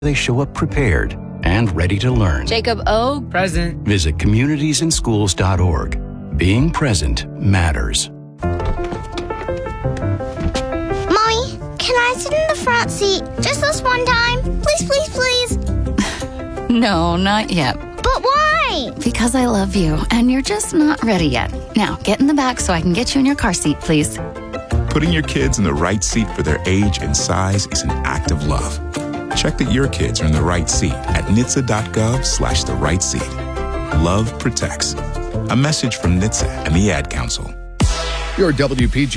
they show up prepared and ready to learn. Jacob O. Present. Visit communitiesandschools.org. Being present matters. Mommy, can I sit in the front seat just this one time? Please, please, please. No, not yet. But why? Because I love you, and you're just not ready yet. Now, get in the back so I can get you in your car seat, please. Putting your kids in the right seat for their age and size is an act of love. Check that your kids are in the right seat at NHTSA.gov/the right seat. Love protects. A message from NHTSA and the Ad Council. Your WPG